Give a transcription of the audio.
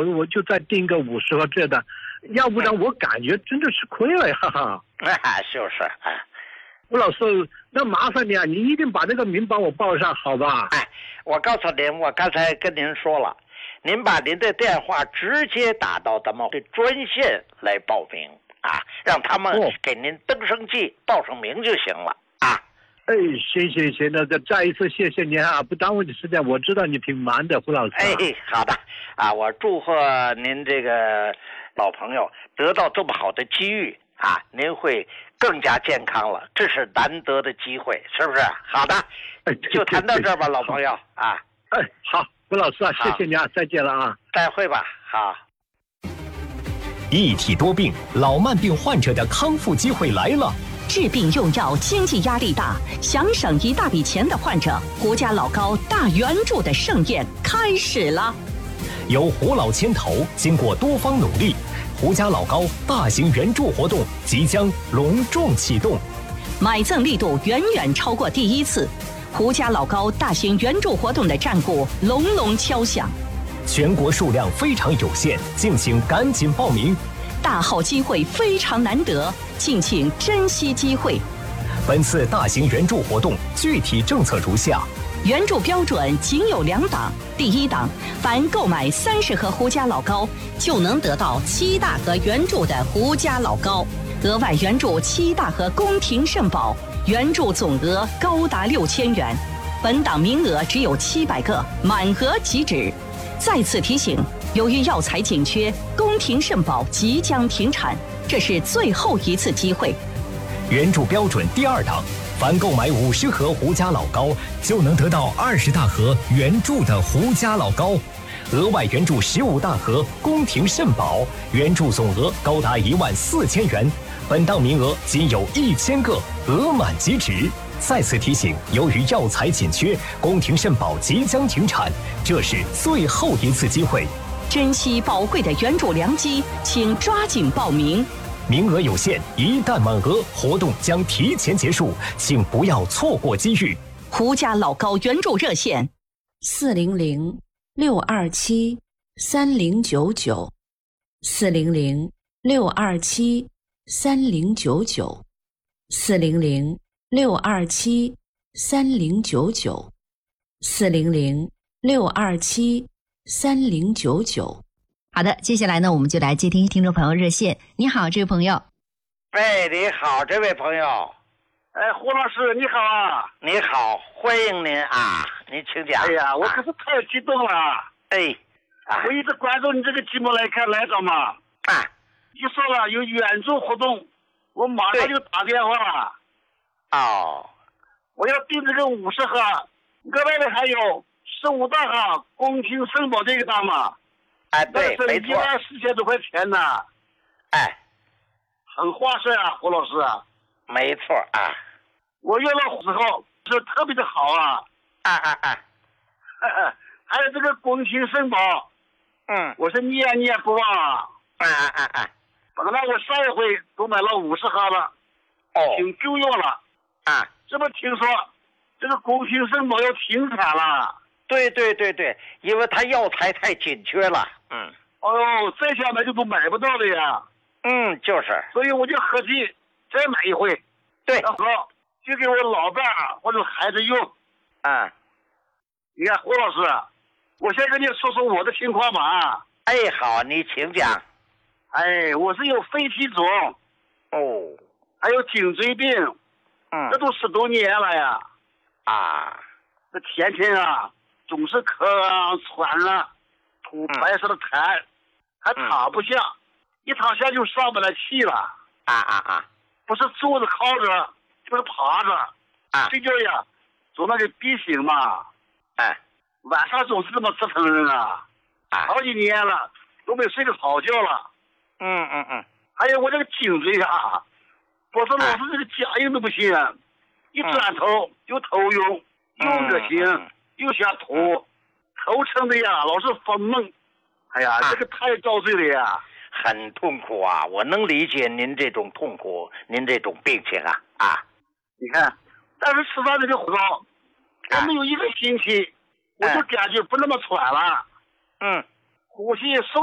我就再订个50盒这的，要不然我感觉真的是亏了呀，哈哈。 就是吴老师，那麻烦你啊，你一定把这个名帮我报上，好吧？ 我告诉您，我刚才跟您说了，您把您的电话直接打到咱们的专线来报名让他们给您登上记、报上名就行了行，那再一次谢谢您啊，不耽误你时间，我知道你挺忙的，胡老师。 好的我祝贺您这个老朋友得到这么好的机遇您会更加健康了，这是难得的机会，是不是？好的，就谈到这儿吧，老朋友好，胡老师谢谢你啊，再见了啊， 再会吧，好。 一体多病，老慢病患者的康复机会来了。 治病用药经济压力大，想省一大笔钱的患者，胡家老高大援助的盛宴开始了。 由胡老牵头，经过多方努力，胡家老高大型援助活动即将隆重启动， 买赠力度远远超过第一次，胡家老高大型援助活动的战鼓隆隆敲响。 全国数量非常有限，敬请赶紧报名。 大好机会非常难得，敬请珍惜机会。 本次大型援助活动具体政策如下： 援助标准仅有2档。第1档，凡购买30盒胡家老高，就能得到7大盒援助的胡家老高，额外援助7大盒宫廷圣宝，援助总额高达6000元。本档名额只有700个，满额即止。再次提醒，由于药材紧缺，宫廷圣宝即将停产，这是最后一次机会。 援助标准第2档，凡购买50盒胡家老高，就能得到20大盒援助的胡家老高，额外援助15大盒宫廷圣宝，援助总额高达14000元。本档名额仅有1000个，额满即止。再次提醒，由于药材紧缺，宫廷圣宝即将停产，这是最后一次机会。 珍惜宝贵的援助良机，请抓紧报名。 名额有限，一旦满额，活动将提前结束，请不要错过机遇。 胡家老高援助热线 400-627-3099，400-627-3099。好的，接下来呢，我们就来接听听众朋友热线。你好，这位朋友。 你好，这位朋友。 胡老师你好啊。 你好，欢迎您您请讲。 我可是太激动了。我一直关注你这个节目来找嘛。你说了有援助活动，我马上就打电话了。我要订这个50盒，额外的还有15大盒宫廷圣宝这个档嘛。 对，没错 ，14000多块钱呢。很划算啊，胡老师。 没错我用了50盒是特别的好啊。还有这个宫廷圣宝，我是念不忘啊。本来我上一回都买了50盒了，挺够用了。这不听说这个宫廷圣宝要停产了？ 对，因为它药材太紧缺了。 再想买就都买不到的呀。 就是。 所以我就合计再买一回。 对。 然后就给我老伴或者孩子用。你看胡老师，我先跟你说说我的情况吧。 好，你请讲。 我是有肺气肿。还有颈椎病。这都10多年了呀。这天天总是咳喘吐白色的痰，还躺不下，一躺下就上不来气了。不是坐着靠着就是爬着。睡觉呀总那个逼醒嘛。晚上总是这么折腾人好几年了都没睡个好觉了。还有我这个颈椎我说老是这个夹硬都不行，一转头就头晕，又恶心，又想吐，头撑的老是疯梦。这个太遭罪了呀。 很痛苦我能理解您这种痛苦，您这种病情你看，但是吃上这个火膏，我没有1个星期，我就感觉不那么喘了。呼吸